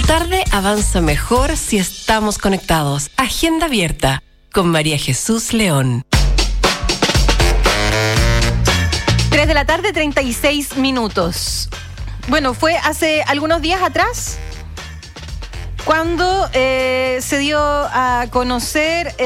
tarde avanza mejor si estamos conectados. Agenda abierta con María Jesús León. 3 de la tarde, 36 minutos. Bueno, fue hace algunos días atrás cuando se dio a conocer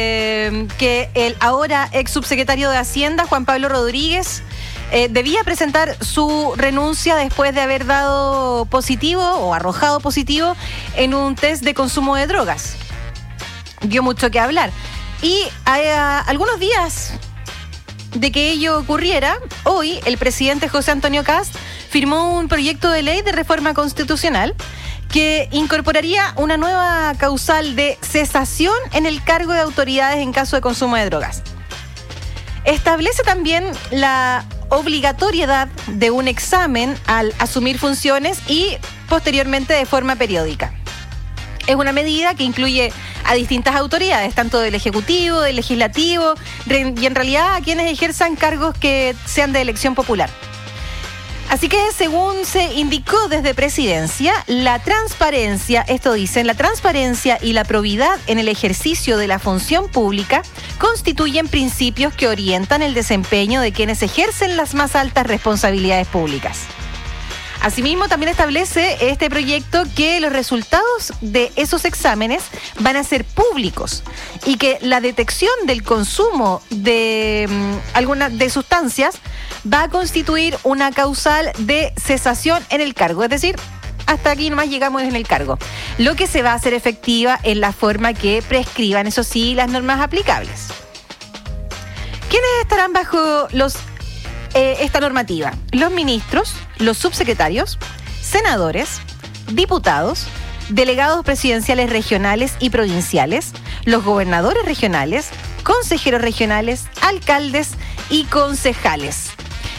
que el ahora ex subsecretario de Hacienda, Juan Pablo Rodríguez, debía presentar su renuncia después de haber dado positivo o arrojado positivo en un test de consumo de drogas. Dio mucho que hablar. Y a algunos días de que ello ocurriera, hoy el presidente José Antonio Kast firmó un proyecto de ley de reforma constitucional que incorporaría una nueva causal de cesación en el cargo de autoridades en caso de consumo de drogas. Establece también la obligatoriedad de un examen al asumir funciones y posteriormente de forma periódica. Es una medida que incluye a distintas autoridades, tanto del Ejecutivo, del Legislativo y en realidad a quienes ejerzan cargos que sean de elección popular. Así que, según se indicó desde Presidencia, la transparencia, esto dicen, la transparencia y la probidad en el ejercicio de la función pública constituyen principios que orientan el desempeño de quienes ejercen las más altas responsabilidades públicas. Asimismo, también establece este proyecto que los resultados de esos exámenes van a ser públicos y que la detección del consumo de algunas de sustancias va a constituir una causal de cesación en el cargo, es decir, hasta aquí nomás llegamos en el cargo, lo que se va a hacer efectiva en la forma que prescriban, eso sí, las normas aplicables. ¿Quiénes estarán bajo esta normativa? Los ministros, los subsecretarios, senadores, diputados, delegados presidenciales regionales y provinciales, los gobernadores regionales, consejeros regionales, alcaldes y concejales.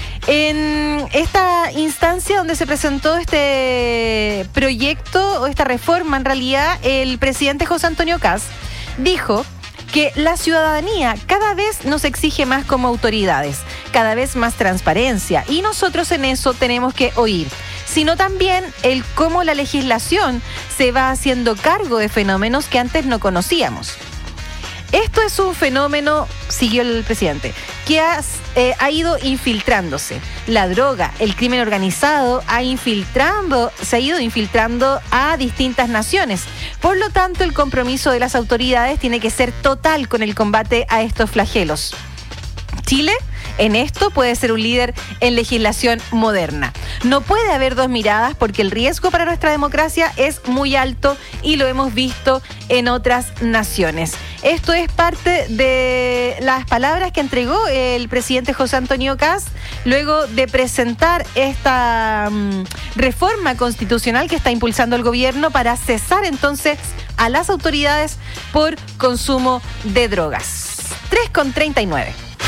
En esta instancia donde se presentó este proyecto o esta reforma, en realidad, el presidente José Antonio Kast dijo que la ciudadanía cada vez nos exige más como autoridades, cada vez más transparencia, y nosotros en eso tenemos que oír, sino también el cómo la legislación se va haciendo cargo de fenómenos que antes no conocíamos. Esto es un fenómeno, siguió el presidente, que ha ido infiltrándose. La droga, el crimen organizado se ha ido infiltrando a distintas naciones. Por lo tanto, el compromiso de las autoridades tiene que ser total con el combate a estos flagelos. Chile, en esto, puede ser un líder en legislación moderna. No puede haber dos miradas porque el riesgo para nuestra democracia es muy alto y lo hemos visto en otras naciones. Esto es parte de las palabras que entregó el presidente José Antonio Kast luego de presentar esta reforma constitucional que está impulsando el gobierno para cesar entonces a las autoridades por consumo de drogas. 3:39.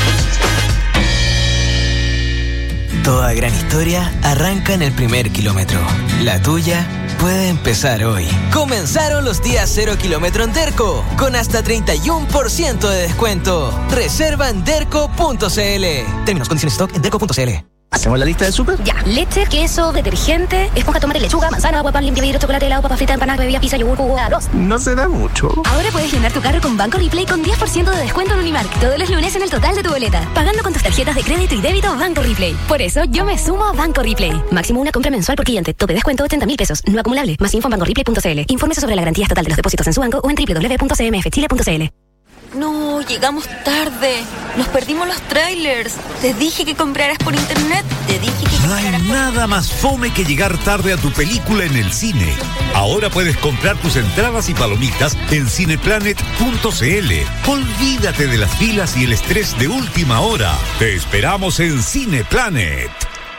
Toda gran historia arranca en el primer kilómetro. La tuya puede empezar hoy. Comenzaron los días 0 kilómetro en Derco, con hasta 31% de descuento. Reserva en derco.cl. Términos, condiciones, stock en derco.cl. ¿Hacemos la lista del súper? Ya, leche, queso, detergente, esponja, tomate, lechuga, manzana, agua, pan, limpia, vidrio, chocolate, helado, papa frita, empanadas, bebida, pizza, yogur, jugo, arroz. No se da mucho. Ahora puedes llenar tu carro con Banco Replay con 10% de descuento en Unimark todos los lunes en el total de tu boleta, pagando con tus tarjetas de crédito y débito Banco Replay. Por eso yo me sumo a Banco Replay. Máximo una compra mensual por cliente. Tope descuento 80.000 pesos. No acumulable. Más info en bancoreplay.cl. Infórmese sobre la garantía total de los depósitos en su banco o en www.cmfchile.cl. No, llegamos tarde. Nos perdimos los trailers. Te dije que compraras por internet. Te dije que no hay nada más fome que llegar tarde a tu película en el cine. Ahora puedes comprar tus entradas y palomitas en cineplanet.cl. Olvídate de las filas y el estrés de última hora. Te esperamos en Cineplanet.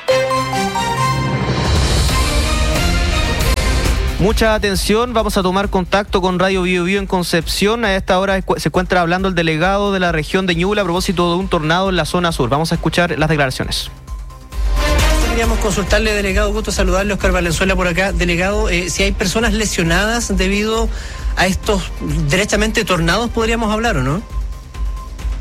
Mucha atención, vamos a tomar contacto con Radio Bio Bio en Concepción. A esta hora se encuentra hablando el delegado de la región de Ñuble a propósito de un tornado en la zona sur. Vamos a escuchar las declaraciones. Queríamos consultarle, delegado, gusto saludarle, Oscar Valenzuela por acá. Delegado, si hay personas lesionadas debido a estos derechamente tornados, podríamos hablar, ¿o no?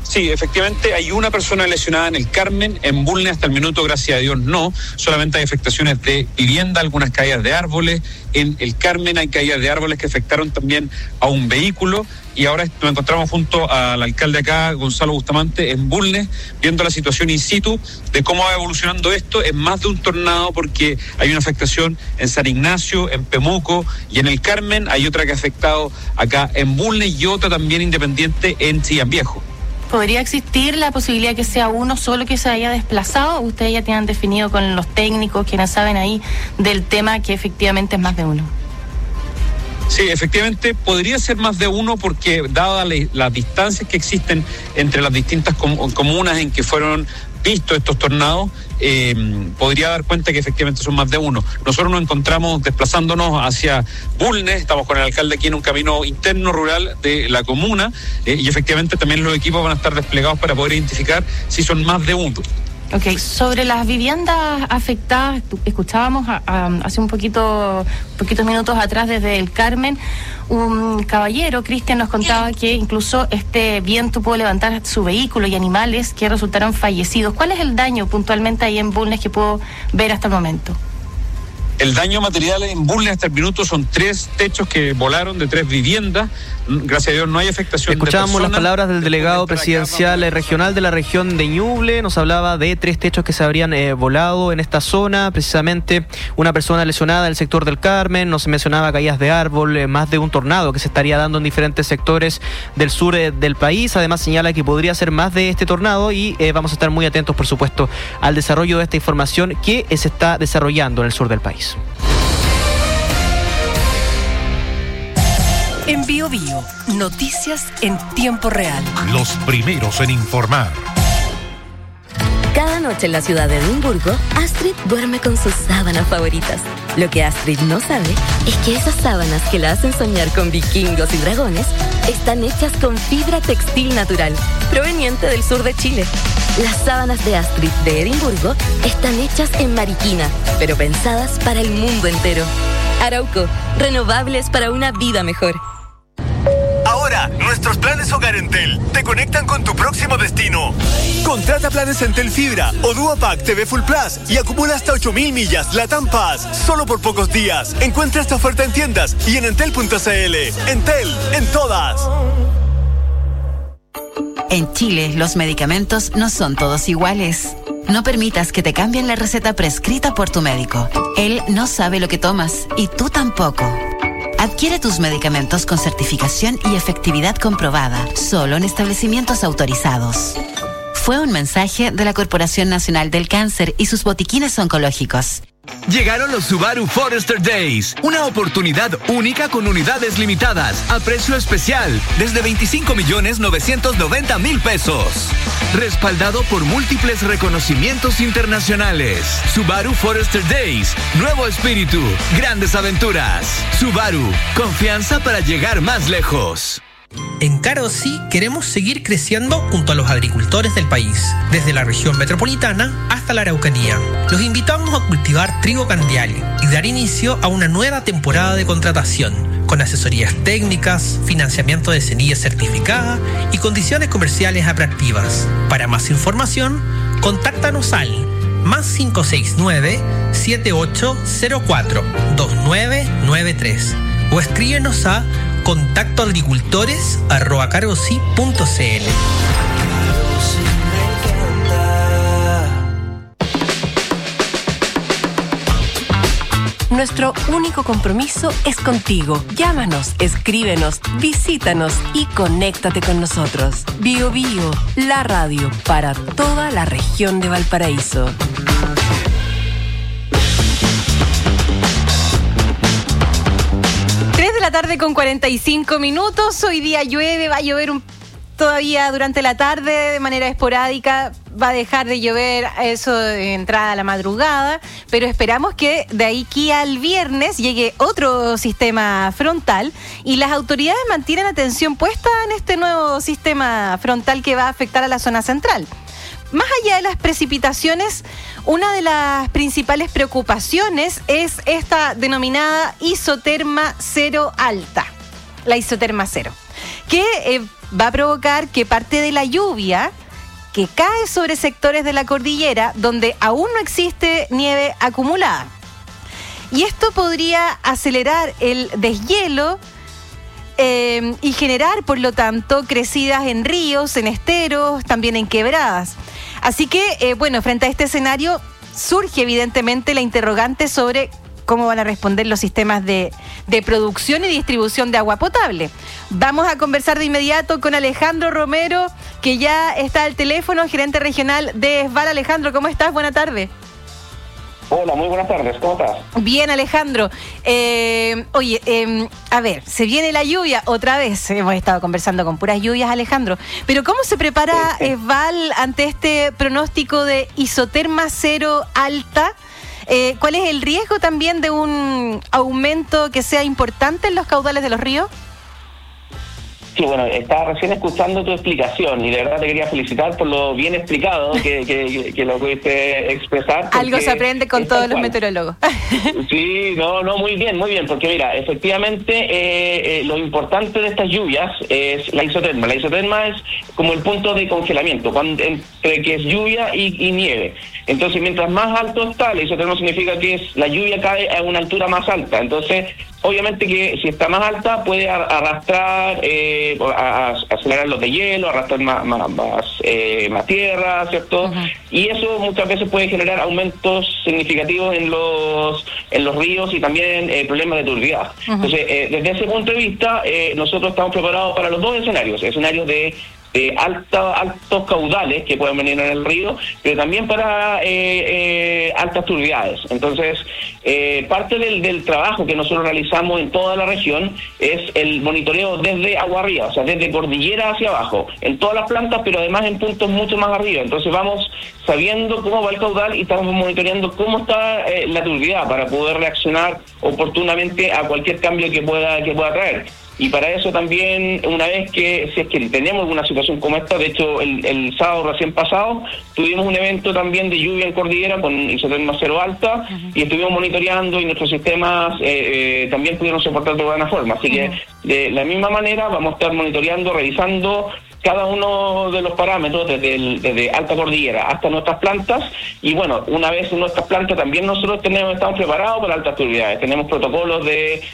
Sí, efectivamente hay una persona lesionada en el Carmen, en Bulnes hasta el minuto, gracias a Dios, no. Solamente hay afectaciones de vivienda, algunas caídas de árboles. En el Carmen hay caídas de árboles que afectaron también a un vehículo. Y ahora nos encontramos junto al alcalde acá, Gonzalo Bustamante, en Bulnes, viendo la situación in situ de cómo va evolucionando esto. Es más de un tornado porque hay una afectación en San Ignacio, en Pemuco y en el Carmen. Hay otra que ha afectado acá en Bulnes y otra también independiente en Chillán Viejo. ¿Podría existir la posibilidad que sea uno solo que se haya desplazado? ¿Ustedes ya tienen definido con los técnicos, quienes saben ahí del tema, que efectivamente es más de uno? Sí, efectivamente podría ser más de uno porque dadas las distancias que existen entre las distintas comunas en que fueron vistos estos tornados, podría dar cuenta que efectivamente son más de uno. Nosotros nos encontramos desplazándonos hacia Bulnes, estamos con el alcalde aquí en un camino interno rural de la comuna, y efectivamente también los equipos van a estar desplegados para poder identificar si son más de uno. Ok, sobre las viviendas afectadas, escuchábamos hace poquitos minutos atrás desde el Carmen, un caballero, Cristian, nos contaba que incluso este viento pudo levantar su vehículo y animales que resultaron fallecidos. ¿Cuál es el daño puntualmente ahí en Bulnes que puedo ver hasta el momento? El daño material en Bulnes hasta el minuto son 3 techos que volaron de 3 viviendas. Gracias a Dios no hay afectación. Escuchábamos las palabras del delegado presidencial regional de la región de Ñuble. Nos hablaba de 3 techos que se habrían volado en esta zona. Precisamente una persona lesionada en el sector del Carmen. Nos mencionaba caídas de árbol, más de un tornado que se estaría dando en diferentes sectores del sur del país. Además señala que podría ser más de este tornado y vamos a estar muy atentos, por supuesto, al desarrollo de esta información que se está desarrollando en el sur del país. En Bio Bio, noticias en tiempo real. Los primeros en informar. Cada noche en la ciudad de Edimburgo, Astrid duerme con sus sábanas favoritas. Lo que Astrid no sabe es que esas sábanas que la hacen soñar con vikingos y dragones están hechas con fibra textil natural, proveniente del sur de Chile. Las sábanas de Astrid de Edimburgo están hechas en Mariquina, pero pensadas para el mundo entero. Arauco, renovables para una vida mejor. Ahora, nuestros planes Hogar Entel te conectan con tu próximo destino. Contrata planes Entel Fibra o Duopack TV Full Plus y acumula hasta 8.000 millas Latam Pass solo por pocos días. Encuentra esta oferta en tiendas y en entel.cl. Entel, en todas. En Chile, los medicamentos no son todos iguales. No permitas que te cambien la receta prescrita por tu médico. Él no sabe lo que tomas y tú tampoco. Adquiere tus medicamentos con certificación y efectividad comprobada, solo en establecimientos autorizados. Fue un mensaje de la Corporación Nacional del Cáncer y sus botiquines oncológicos. Llegaron los Subaru Forester Days, una oportunidad única con unidades limitadas, a precio especial, desde 25.990.000 pesos. Respaldado por múltiples reconocimientos internacionales. Subaru Forester Days, nuevo espíritu, grandes aventuras. Subaru, confianza para llegar más lejos. En Carosi queremos seguir creciendo junto a los agricultores del país, desde la región metropolitana hasta la Araucanía. Los invitamos a cultivar trigo candial y dar inicio a una nueva temporada de contratación, con asesorías técnicas, financiamiento de semillas certificada y condiciones comerciales atractivas. Para más información, contáctanos al +569 7804 2993 o escríbenos a contactoagricultores@carosi.cl. Nuestro único compromiso es contigo. Llámanos, escríbenos, visítanos y conéctate con nosotros. Bio Bio, la radio para toda la región de Valparaíso. 3 de la tarde con 45 minutos. Hoy día llueve, va a llover todavía durante la tarde de manera esporádica. Va a dejar de llover eso de entrada a la madrugada, pero esperamos que de aquí al viernes llegue otro sistema frontal y las autoridades mantienen atención puesta en este nuevo sistema frontal que va a afectar a la zona central. Más allá de las precipitaciones, una de las principales preocupaciones es esta denominada isoterma cero alta, la isoterma cero, que va a provocar que parte de la lluvia que cae sobre sectores de la cordillera donde aún no existe nieve acumulada. Y esto podría acelerar el deshielo y generar, por lo tanto, crecidas en ríos, en esteros, también en quebradas. Así que, frente a este escenario, surge evidentemente la interrogante sobre cómo van a responder los sistemas de producción y distribución de agua potable. Vamos a conversar de inmediato con Alejandro Romero, que ya está al teléfono, gerente regional de ESVAL. Alejandro, ¿cómo estás? Buenas tardes. Hola, muy buenas tardes, ¿cómo estás? Bien, Alejandro. A ver, se viene la lluvia otra vez. Hemos estado conversando con puras lluvias, Alejandro. Pero ¿cómo se prepara ESVAL ante este pronóstico de isoterma cero alta? ¿Cuál es el riesgo también de un aumento que sea importante en los caudales de los ríos? Sí, bueno, estaba recién escuchando tu explicación y de verdad te quería felicitar por lo bien explicado que lo pudiste expresar. Algo se aprende con todos los meteorólogos. Sí, no, muy bien, porque mira, efectivamente lo importante de estas lluvias es la isoterma. La isoterma es como el punto de congelamiento, entre que es lluvia y nieve. Entonces, mientras más alto está, la isoterma significa que la lluvia cae a una altura más alta. Entonces, obviamente que si está más alta puede arrastrar, acelerar los de hielo, arrastrar más tierra, ¿cierto? Uh-huh. Y eso muchas veces puede generar aumentos significativos en los ríos y también problemas de turbidez. Uh-huh. Entonces, desde ese punto de vista, nosotros estamos preparados para los dos escenarios de altos caudales que pueden venir en el río, pero también para altas turbidez. Entonces, parte del trabajo que nosotros realizamos en toda la región es el monitoreo desde agua arriba, o sea, desde cordillera hacia abajo, en todas las plantas, pero además en puntos mucho más arriba. Entonces vamos sabiendo cómo va el caudal y estamos monitoreando cómo está la turbidez para poder reaccionar oportunamente a cualquier cambio que pueda traer. Y para eso también, una vez que, si es que tenemos alguna situación como esta, de hecho el sábado recién pasado, tuvimos un evento también de lluvia en cordillera con isoterma cero alta, uh-huh, y estuvimos monitoreando y nuestros sistemas también pudieron soportar de buena forma. Así que de la misma manera vamos a estar monitoreando, revisando cada uno de los parámetros desde alta cordillera hasta nuestras plantas. Y bueno, una vez en nuestras plantas también nosotros estamos preparados para altas turbidez. Tenemos protocolos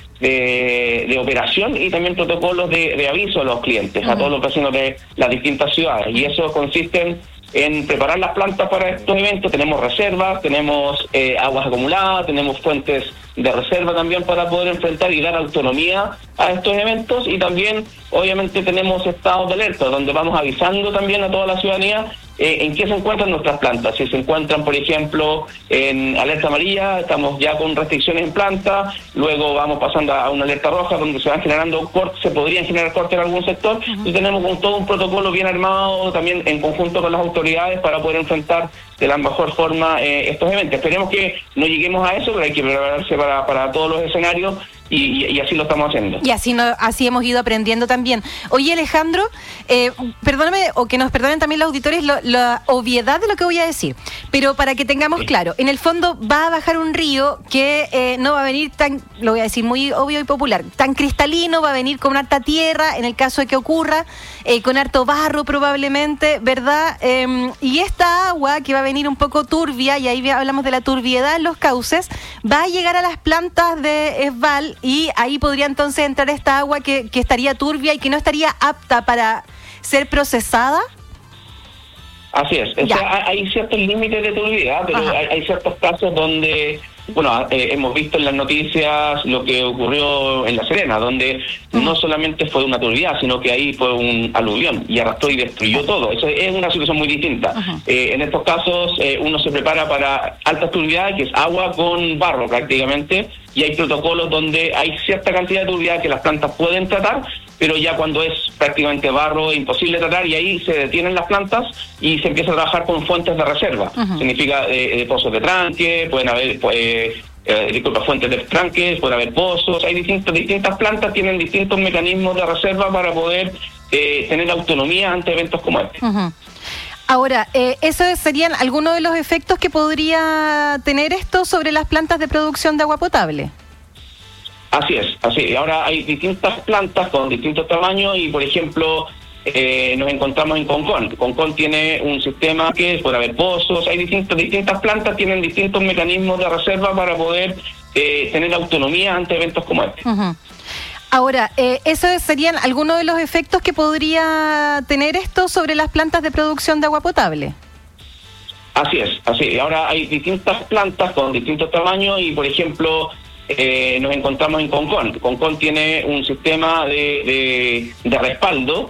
de operación y también protocolos de aviso a los clientes, a todos los vecinos de las distintas ciudades. Y eso consiste en preparar las plantas para estos eventos. Tenemos reservas, tenemos aguas acumuladas, tenemos fuentes de reserva también para poder enfrentar y dar autonomía a estos eventos. Y también, obviamente, tenemos estados de alerta, donde vamos avisando también a toda la ciudadanía en qué se encuentran nuestras plantas. Si se encuentran, por ejemplo, en alerta amarilla, estamos ya con restricciones en planta, luego vamos pasando a una alerta roja, donde se van generando cortes, se podrían generar cortes en algún sector, y tenemos todo un protocolo bien armado también en conjunto con las autoridades para poder enfrentar de la mejor forma estos eventos. Esperemos que no lleguemos a eso, pero hay que prepararse para todos los escenarios. Y así lo estamos haciendo. Y así hemos ido aprendiendo también. Oye, Alejandro, perdóname, o que nos perdonen también los auditores la obviedad de lo que voy a decir, pero para que tengamos claro, en el fondo va a bajar un río que no va a venir tan, lo voy a decir muy obvio y popular, tan cristalino, va a venir con harta tierra, en el caso de que ocurra, con harto barro probablemente, ¿verdad? Y esta agua que va a venir un poco turbia, y ahí hablamos de la turbiedad en los cauces, va a llegar a las plantas de ESVAL. Y ahí podría entonces entrar esta agua que estaría turbia y que no estaría apta para ser procesada. Así es. O sea, hay ciertos límites de turbidez, pero hay ciertos casos donde, bueno, hemos visto en las noticias lo que ocurrió en La Serena, donde no solamente fue una turbidez, sino que ahí fue un aluvión y arrastró y destruyó todo. Eso es una situación muy distinta. En estos casos uno se prepara para altas turbidez, que es agua con barro prácticamente, y hay protocolos donde hay cierta cantidad de turbidez que las plantas pueden tratar, pero ya cuando es prácticamente barro, imposible tratar, y ahí se detienen las plantas y se empieza a trabajar con fuentes de reserva. Significa pozos de tranque, pueden haber fuentes de tranques, puede haber pozos. Hay distintas plantas, tienen distintos mecanismos de reserva para poder tener autonomía ante eventos como este. Ahora, ¿esos serían algunos de los efectos que podría tener esto sobre las plantas de producción de agua potable? Así es, así. Ahora hay distintas plantas con distintos tamaños y, por ejemplo, nos encontramos en Concón. Concón tiene un sistema que puede haber pozos, hay distintas plantas tienen distintos mecanismos de reserva para poder tener autonomía ante eventos como este. Uh-huh. Ahora, ¿esos serían algunos de los efectos que podría tener esto sobre las plantas de producción de agua potable? Así es. Ahora hay distintas plantas con distintos tamaños y, por ejemplo, nos encontramos en Concón. Concón tiene un sistema de respaldo